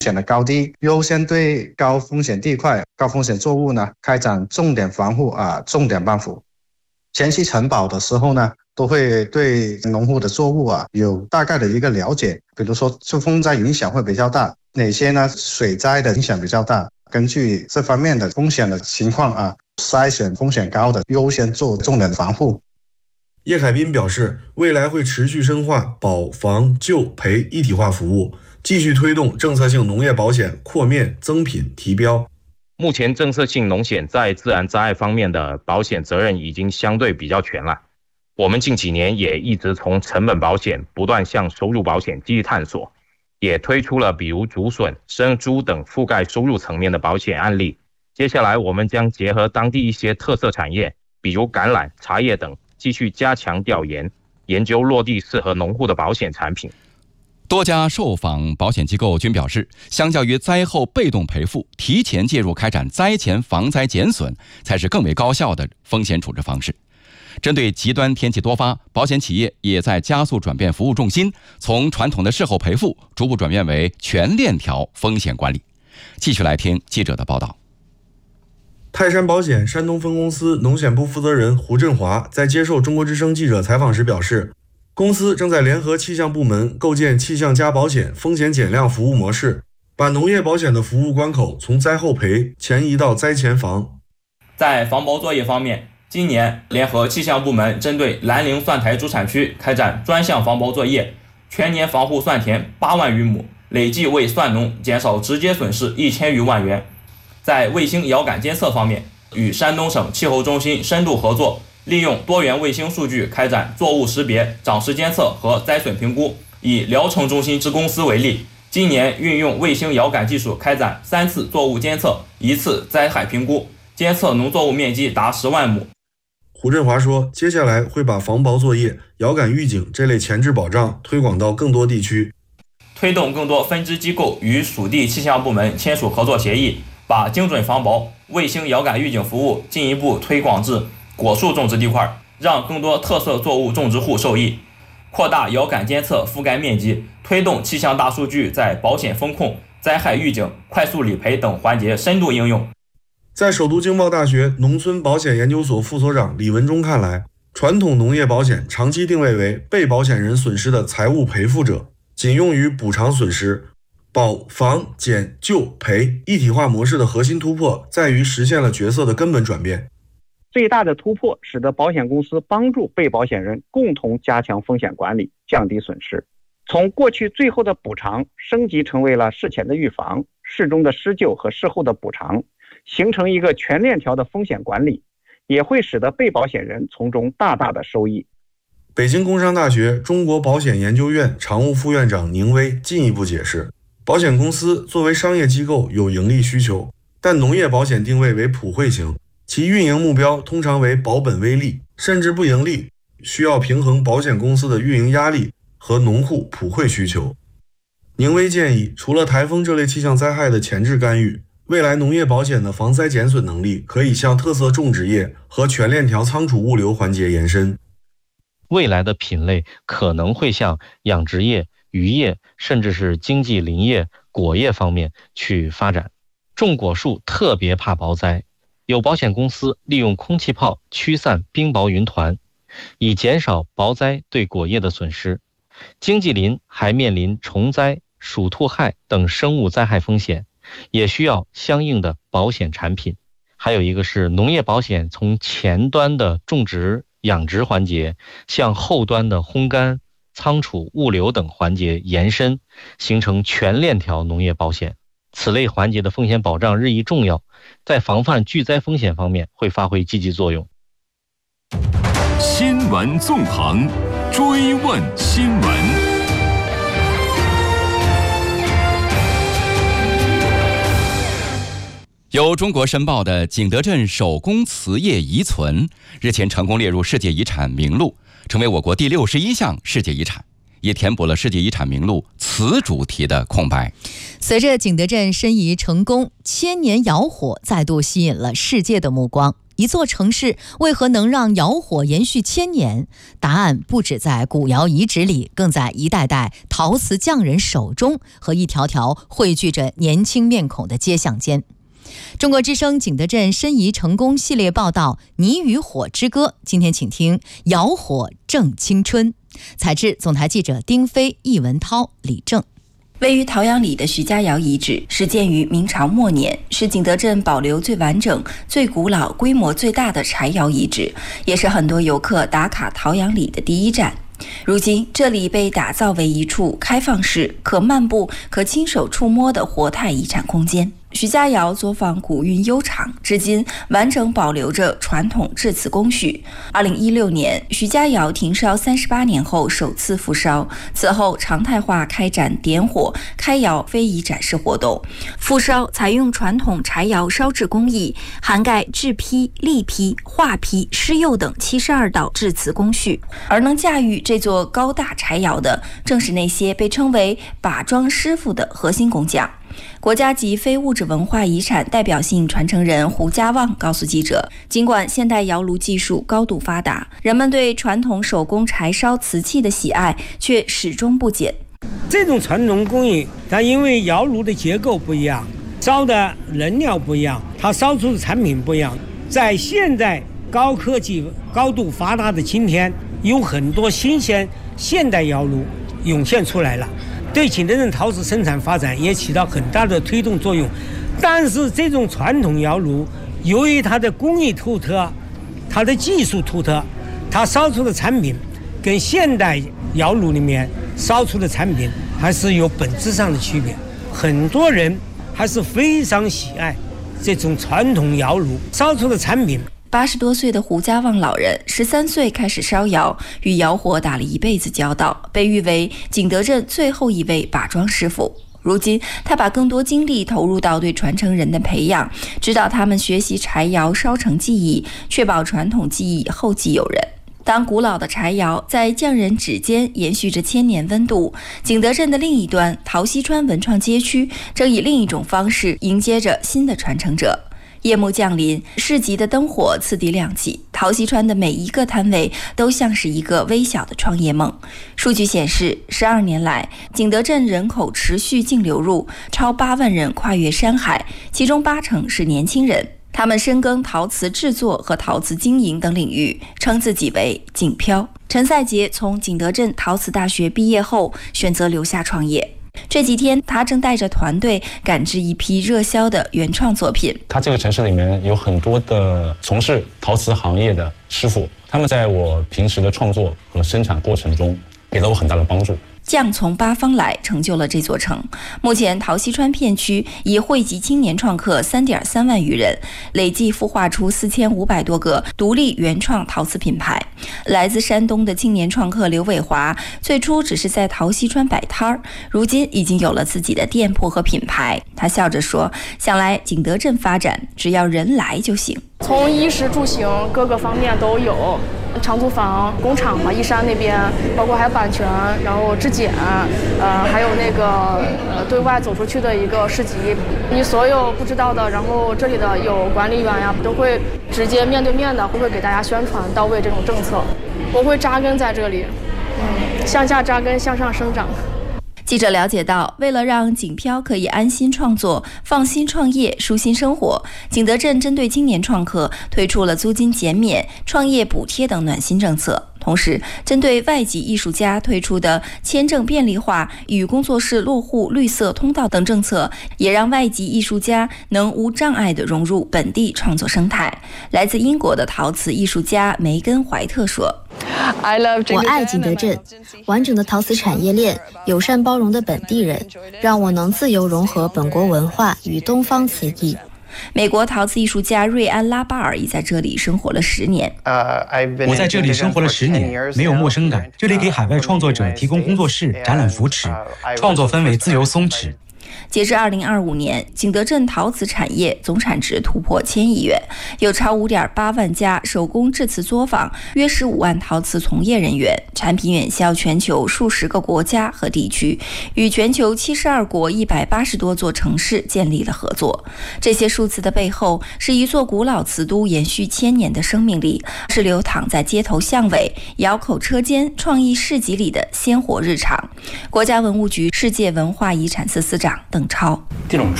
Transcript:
险的高低，优先对高风险地块、高风险作物呢开展重点防护重点帮扶。前期承保的时候呢，都会对农户的作物有大概的一个了解，比如说风灾影响会比较大，哪些呢水灾的影响比较大，根据这方面的风险的情况筛选风险高的，优先做重点防护。 叶凯斌表示，未来会持续深化保防救赔一体化服务，继续推动政策性农业保险扩面增品提标。 目前政策性农险在自然灾害方面的保险责任已经相对比较全了。我们近几年也一直从成本保险不断向收入保险继续探索，也推出了比如竹笋、生猪等覆盖收入层面的保险案例。接下来我们将结合当地一些特色产业，比如橄榄、茶叶等，继续加强调研，研究落地适合农户的保险产品。 多家受访保险机构均表示，相较于灾后被动赔付，提前介入开展灾前防灾减损才是更为高效的风险处置方式。针对极端天气多发，保险企业也在加速转变服务重心，从传统的事后赔付逐步转变为全链条风险管理。继续来听记者的报道。 泰山保险山东分公司农险部负责人胡振华在接受中国之声记者采访时表示，公司正在联合气象部门构建气象加保险风险减量服务模式，把农业保险的服务关口从灾后赔前移到灾前防。 在防保作业方面，今年联合气象部门针对兰陵蒜台主产区开展专项防保作业，全年防护蒜田8万余亩，累计为蒜农减少直接损失1000余万元。在卫星遥感监测方面，与山东省气候中心深度合作，利用多元卫星数据开展作物识别、长势监测和灾损评估。以聊城中心之公司为例，今年运用卫星遥感技术开展3次作物监测、1次灾害评估，监测农作物面积达10万亩。 胡振华说，接下来会把防雹作业、遥感预警这类前置保障推广到更多地区， 推动更多分支机构与属地气象部门签署合作协议，把精准防雹、卫星遥感预警服务进一步推广至果树种植地块，让更多特色作物种植户受益，扩大遥感监测覆盖面积，推动气象大数据在保险风控、灾害预警、快速理赔等环节深度应用。 在首都经贸大学农村保险研究所副所长李文忠看来，传统农业保险长期定位为被保险人损失的财务赔付者，仅用于补偿损失。保防减救赔一体化模式的核心突破在于实现了角色的根本转变。 最大的突破使得保险公司帮助被保险人共同加强风险管理，降低损失。从过去最后的补偿升级成为了事前的预防、事中的施救和事后的补偿，形成一个全链条的风险管理，也会使得被保险人从中大大的受益。 北京工商大学中国保险研究院常务副院长宁威进一步解释，保险公司作为商业机构有盈利需求，但农业保险定位为普惠型，其运营目标通常为保本微利，甚至不盈利，需要平衡保险公司的运营压力和农户普惠需求。宁威建议，除了台风这类气象灾害的前置干预，未来农业保险的防灾减损能力可以向特色种植业和全链条仓储物流环节延伸。 未来的品类可能会向养殖业、渔业，甚至是经济林业、果业方面去发展。种果树特别怕雹灾，有保险公司利用空气炮驱散冰雹云团，以减少雹灾对果业的损失。经济林还面临虫灾、鼠兔害等生物灾害风险，也需要相应的保险产品。还有一个是农业保险从前端的种植、养殖环节向后端的烘干、仓储、物流等环节延伸，形成全链条农业保险。此类环节的风险保障日益重要，在防范巨灾风险方面会发挥积极作用。 新闻纵横，追问新闻。 由中国申报的景德镇手工瓷业遗存日前成功列入世界遗产名录，成为我国第61项世界遗产，也填补了世界遗产名录瓷主题的空白。 随着景德镇申遗成功，千年窑火再度吸引了世界的目光。 一座城市为何能让窑火延续千年？答案不只在古窑遗址里，更在一代代陶瓷匠人手中和一条条汇聚着年轻面孔的街巷间。中国之声景德镇申遗成功系列报道《泥与火之歌》，今天请听窑火正青春。采制总台记者丁飞、易文涛、李正。 位于陶阳里的徐家窑遗址始建于明朝末年，是景德镇保留最完整、最古老、规模最大的柴窑遗址，也是很多游客打卡陶阳里的第一站。如今，这里被打造为一处开放式、可漫步、可亲手触摸的活态遗产空间。徐家窑作坊古韵悠长，至今完整保留着传统制瓷工序。2016年，徐家窑停烧38年后首次复烧，此后常态化开展点火、开窑非遗展示活动。复烧采用传统柴窑烧制工艺，涵盖制坯、立坯、化坯、施釉等72道制瓷工序。而能驾驭这座高大柴窑的，正是那些被称为把庄师傅的核心工匠。国家级非物质文化遗产代表性传承人胡家旺告诉记者，尽管现代窑炉技术高度发达，人们对传统手工柴烧瓷器的喜爱却始终不减。 这种传统工艺，它因为窑炉的结构不一样，烧的能料不一样，它烧出的产品不一样。在现在高科技高度发达的今天，有很多新鲜现代窑炉涌现出来了，对景德镇陶瓷生产发展也起到很大的推动作用。但是这种传统窑炉由于它的工艺突特，它的技术突特，它烧出的产品跟现代窑炉里面烧出的产品还是有本质上的区别。很多人还是非常喜爱这种传统窑炉烧出的产品。 80多岁的胡家旺老人13岁开始烧窑，与窑火打了一辈子交道，被誉为景德镇最后一位把庄师傅。如今他把更多精力投入到对传承人的培养，指导他们学习柴窑烧成技艺，确保传统技艺后继有人。当古老的柴窑在匠人指尖延续着千年温度，景德镇的另一端陶溪川文创街区正以另一种方式迎接着新的传承者。夜幕降临，市集的灯火次第亮起，陶溪川的每一个摊位都像是一个微小的创业梦。数据显示，12年来，景德镇人口持续净流入，超8万人跨越山海，其中80%是年轻人。他们深耕陶瓷制作和陶瓷经营等领域，称自己为景漂。陈赛杰从景德镇陶瓷大学毕业后，选择留下创业。这几天，他正带着团队赶制一批热销的原创作品。 他这个城市里面有很多的从事陶瓷行业的师傅，他们在我平时的创作和生产过程中给了我很大的帮助。 匠从八方来，成就了这座城。目前陶溪川片区已汇集青年创客3.3万余人，累计孵化出4500多个独立原创陶瓷品牌。来自山东的青年创客刘伟华，最初只是在陶溪川摆摊儿，如今已经有了自己的店铺和品牌。他笑着说，想来景德镇发展，只要人来就行。 从衣食住行各个方面都有，长租房、工厂嘛，义山那边，包括还有版权，然后质检，还有那个对外走出去的一个市集，你所有不知道的，然后这里的有管理员呀，都会直接面对面的会给大家宣传到位这种政策。我会扎根在这里，向下扎根，向上生长。 记者了解到，为了让景漂可以安心创作、放心创业、舒心生活，景德镇针对青年创客推出了租金减免、创业补贴等暖心政策。同时，针对外籍艺术家推出的签证便利化与工作室落户绿色通道等政策，也让外籍艺术家能无障碍地融入本地创作生态。来自英国的陶瓷艺术家梅根·怀特说：“ 我爱景德镇，完整的陶瓷产业链，友善包容的本地人，让我能自由融合本国文化与东方瓷艺。” 美国陶瓷艺术家瑞安·拉巴尔已在这里生活了10年。 我在这里生活了10年，没有陌生感。这里给海外创作者提供工作室、展览扶持，创作氛围自由松弛。 截至2025年，景德镇陶瓷产业总产值突破1000亿元，有超5.8万家手工制瓷作坊，约15万陶瓷从业人员，产品远销全球数十个国家和地区，与全球72国180多座城市建立了合作。这些数字的背后，是一座古老瓷都延续1000年的生命力，是流淌在街头巷尾、窑口车间、创意市集里的鲜活日常。国家文物局世界文化遗产司司长邓超： 这种